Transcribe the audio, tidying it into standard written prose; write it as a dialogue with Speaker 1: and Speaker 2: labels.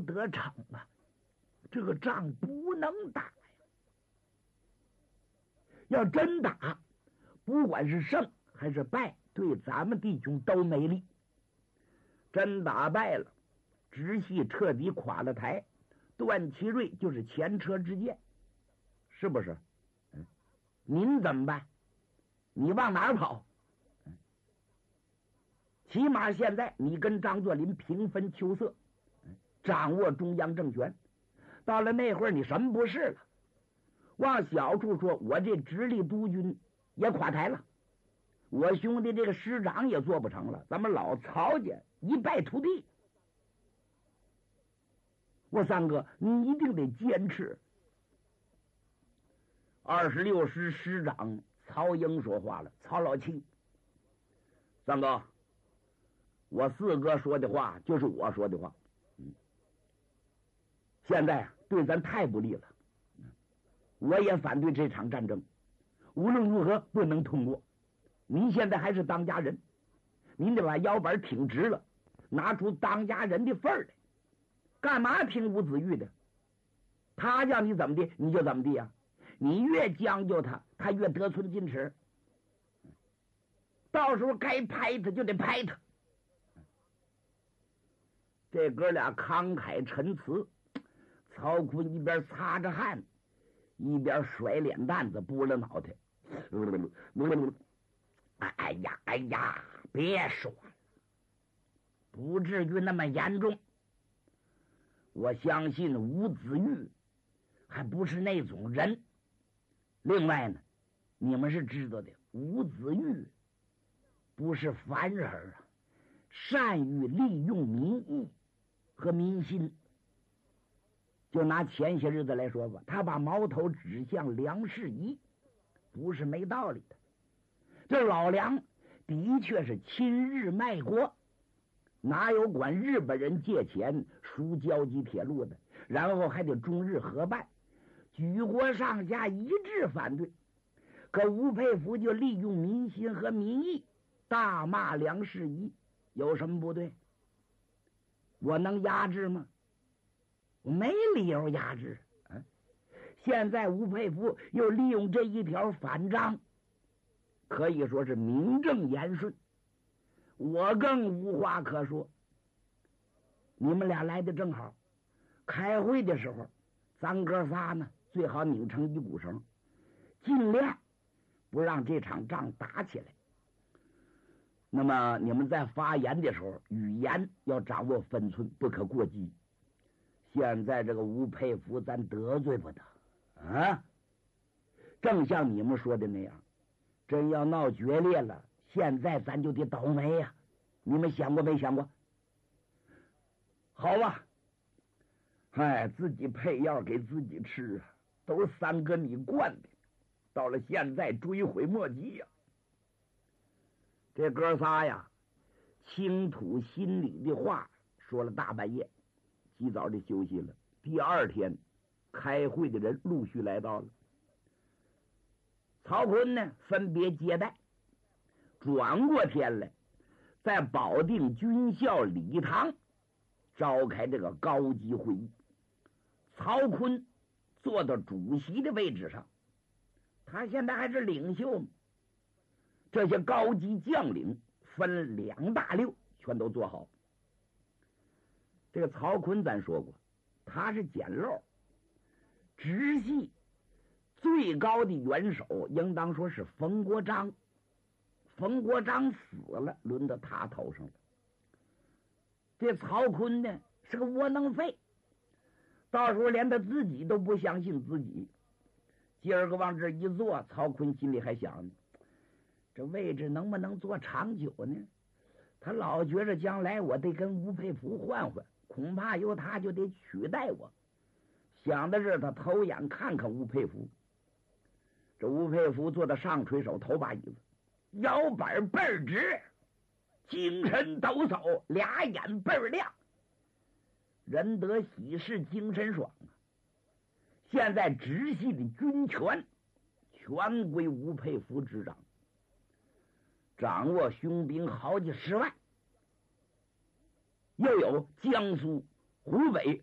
Speaker 1: 得逞啊！这个仗不能打呀！要真打，不管是胜还是败，对咱们弟兄都没利。真打败了，直系彻底垮了台，段祺瑞就是前车之鉴，是不是？您怎么办？你往哪儿跑？起码现在你跟张作霖平分秋色，掌握中央政权。到了那会儿，你什么不是了？往小处说，我这直隶督军也垮台了，我兄弟这个师长也做不成了，咱们老曹家一败涂地。我三哥，你一定得坚持。26师师长曹英说话了：“曹老七，三哥，我四哥说的话就是我说的话。现在对咱太不利了，我也反对这场战争，无论如何不能通过。您现在还是当家人，您得把腰板挺直了，拿出当家人的份儿来。干嘛听吴子玉的？他让你怎么的你就怎么的呀！你越将就他，他越得寸进尺。到时候该拍他就得拍他。”这哥俩慷慨陈词，曹锟一边擦着汗，一边甩脸蛋子，拨了脑袋。哎呀哎呀，别说了，不至于那么严重。我相信吴子玉还不是那种人。另外呢，你们是知道的，吴子玉不是凡人啊，善于利用民意和民心。就拿前些日子来说吧，他把矛头指向梁士仪，不是没道理的。这老梁的确是亲日卖国，哪有管日本人借钱输交际铁路的，然后还得中日合办，举国上下一致反对。可吴佩孚就利用民心和民意大骂梁士仪，有什么不对？我能压制吗？我没理由压制。现在吴佩孚又利用这一条反章，可以说是名正言顺，我更无话可说。你们俩来的正好，开会的时候咱哥仨呢最好拧成一股绳，尽量不让这场仗打起来。那么你们在发言的时候，语言要掌握分寸，不可过激。现在这个吴佩孚咱得罪不得啊！正像你们说的那样，真要闹决裂了，现在咱就得倒霉呀！你们想过没想过？好吧，自己配药给自己吃啊，都是三哥你惯的，到了现在追悔莫及呀！这哥仨呀，倾吐心里的话，说了大半夜，及早的休息了。第二天开会的人陆续来到了，曹锟呢分别接待。转过天来，在保定军校礼堂召开这个高级会议。曹锟坐到主席的位置上，他现在还是领袖嘛。这些高级将领分2大溜，全都做好。这个曹锟咱说过，他是捡漏，直系最高的元首应当说是冯国璋。冯国璋死了，轮到他头上了。这曹锟呢是个窝囊废，到时候连他自己都不相信自己。今儿个往这一坐，曹锟心里还想呢，这位置能不能坐长久呢？他老觉着将来我得跟吴佩孚换换，恐怕由他就得取代我。想的是他偷眼看看吴佩孚。这吴佩孚坐到上垂手头把椅子，腰板倍儿直，精神抖擞，俩眼倍儿亮，人得喜事精神爽啊！现在直系的军权全归吴佩孚执掌，掌握凶兵好几10万，又有江苏、湖北、